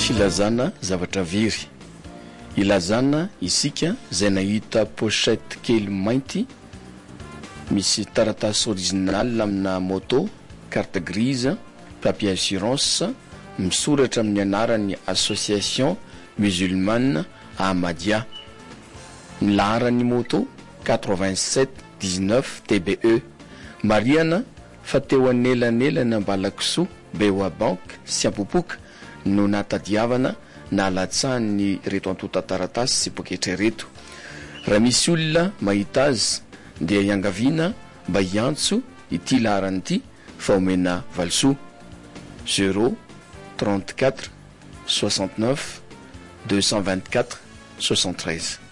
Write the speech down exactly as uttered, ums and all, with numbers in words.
filazana zavatra very. Ilazana isika izay nahita pochette kely mainty misy taratasy original amina moto, carte grise, papier assurance, misoratra amin'ny anarany association musulmane Ahmadiyya. Ny laharany moto quatre-vingt-sept dix-neuf T B E. Mariana fa teo anelanelana Ambalakisoa, Beoabank sy Ampopoka no natadiavana na latsahany reto antota taratasy sy poketra reto. Raha misy olona mahita azy dia iangaviana mba hiantso ity laharany ity fa omena valisoa zéro trente-quatre soixante-neuf deux cent vingt-quatre soixante-treize.